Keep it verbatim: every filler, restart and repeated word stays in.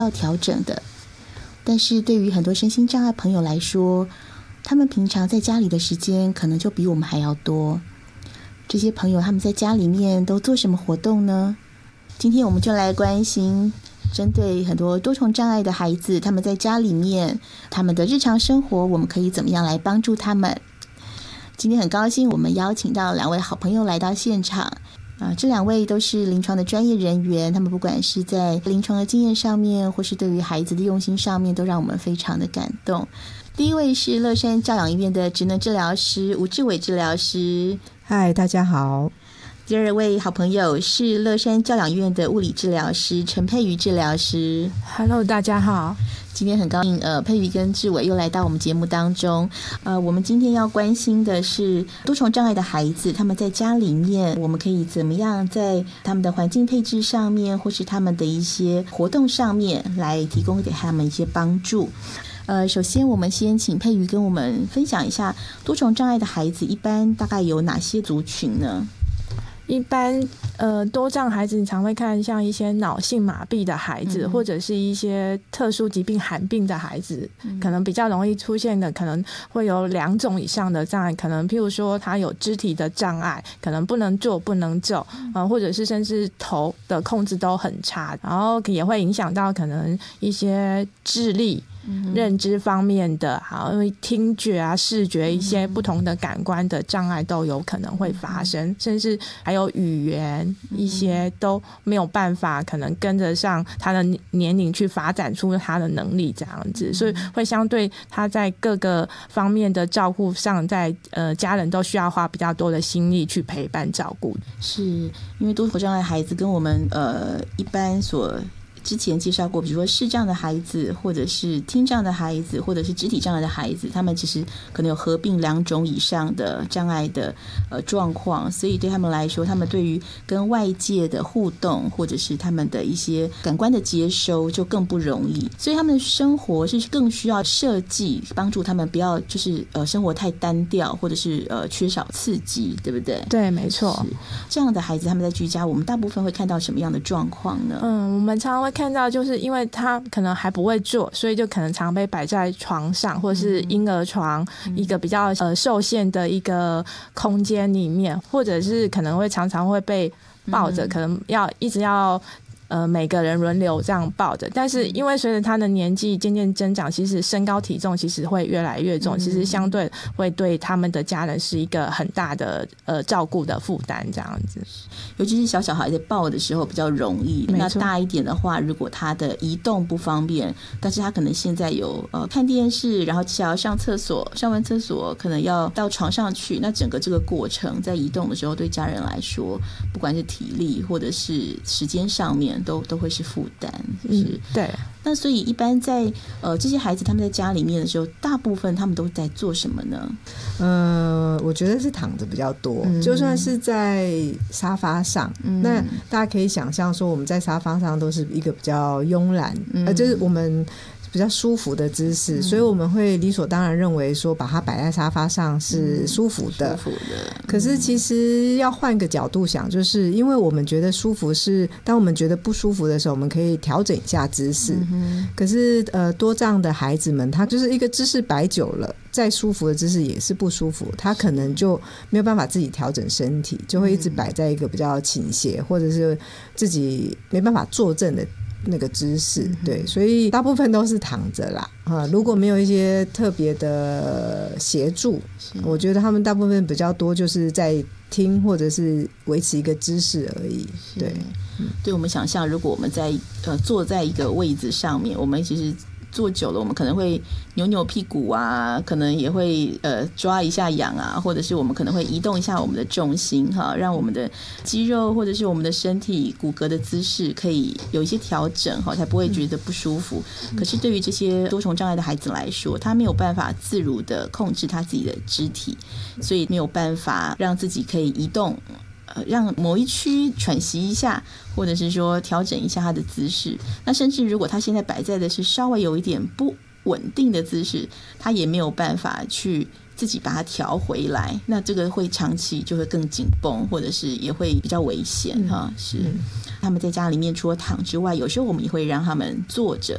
要调整的。但是对于很多身心障碍朋友来说，他们平常在家里的时间可能就比我们还要多。这些朋友他们在家里面都做什么活动呢？今天我们就来关心针对很多多重障碍的孩子，他们在家里面他们的日常生活，我们可以怎么样来帮助他们。今天很高兴我们邀请到两位好朋友来到现场啊，这两位都是临床的专业人员，他们不管是在临床的经验上面，或是对于孩子的用心上面，都让我们非常的感动。第一位是乐山教养医院的职能治疗师吴志伟治疗师。 嗨，大家好。 第二位好朋友是乐山教养医院的物理治疗师陈佩瑜治疗师。 Hello， 大家好。 今天很高兴呃，佩瑜跟志伟又来到我们节目当中。呃，我们今天要关心的是多重障碍的孩子，他们在家里面我们可以怎么样在他们的环境配置上面，或是他们的一些活动上面来提供给他们一些帮助。呃，首先我们先请佩瑜跟我们分享一下多重障碍的孩子一般大概有哪些族群呢？ 一般呃多障孩子你常会看像一些脑性麻痹的孩子、嗯、或者是一些特殊疾病罕病的孩子、嗯、可能比较容易出现的可能会有两种以上的障碍，可能譬如说他有肢体的障碍，可能不能坐不能走、呃、或者是甚至头的控制都很差，然后也会影响到可能一些智力认知方面的，好，因为听觉啊视觉一些不同的感官的障碍都有可能会发生、嗯、甚至还有语言一些都没有办法可能跟得上他的年龄去发展出他的能力这样子、嗯、所以会相对他在各个方面的照顾上，在呃家人都需要花比较多的心力去陪伴照顾。 是因为多重障碍孩子跟我们呃一般所之前介绍过，比如说视障的孩子，或者是听障的孩子，或者是肢体障碍的孩子，他们其实可能有合并两种以上的障碍的呃状况，所以对他们来说，他们对于跟外界的互动，或者是他们的一些感官的接收就更不容易，所以他们的生活是更需要设计帮助他们不要就是呃生活太单调，或者是呃缺少刺激，对不对？ 对，没错。 这样的孩子他们在居家，我们大部分会看到什么样的状况呢？ 嗯，我们常常会看到就是因为他可能还不会坐，所以就可能常被摆在床上，或者是婴儿床、嗯、一个比较呃受限的一个空间里面，或者是可能会常常会被抱着、嗯、可能要一直要呃，每个人轮流这样抱着，但是因为随着他的年纪渐渐增长，其实身高体重其实会越来越重、嗯、其实相对会对他们的家人是一个很大的呃照顾的负担这样子。 尤其是小小孩在抱的时候比较容易，那大一点的话，如果他的移动不方便，但是他可能现在有呃看电视，然后接下来要上厕所，上完厕所可能要到床上去，那整个这个过程在移动的时候，对家人来说，不管是体力或者是时间上面都都会是负担，是、嗯、 对。 那所以一般在呃这些孩子他们在家里面的时候，大部分他们都在做什么呢？ 呃，我觉得是躺着比较多、嗯、就算是在沙发上、嗯、那大家可以想象说我们在沙发上都是一个比较慵懒、嗯、呃，就是我们比较舒服的姿势、嗯、所以我们会理所当然认为说把它摆在沙发上是舒服的、嗯、舒服的、嗯、可是其实要换个角度想，就是因为我们觉得舒服是当我们觉得不舒服的时候，我们可以调整一下姿势、嗯、可是呃多障的孩子们他就是一个姿势摆久了，再舒服的姿势也是不舒服，他可能就没有办法自己调整身体，就会一直摆在一个比较倾斜或者是自己没办法坐正的那个姿势，对，所以大部分都是躺着啦、啊、如果没有一些特别的协助，我觉得他们大部分比较多就是在听或者是维持一个姿势而已。对， 对，我们想象如果我们在呃坐在一个位置上面，我们其实坐久了我们可能会扭扭屁股啊，可能也会呃抓一下痒啊，或者是我们可能会移动一下我们的重心哈，让我们的肌肉或者是我们的身体骨骼的姿势可以有一些调整哈，才不会觉得不舒服、嗯、可是对于这些多重障碍的孩子来说，他没有办法自如的控制他自己的肢体，所以没有办法让自己可以移动，呃，让某一区喘息一下，或者是说调整一下他的姿势。那甚至如果他现在摆在的是稍微有一点不稳定的姿势，他也没有办法去自己把它调回来，那这个会长期就会更紧绷，或者是也会比较危险、嗯、哈。是、嗯、他们在家里面除了躺之外，有时候我们也会让他们坐着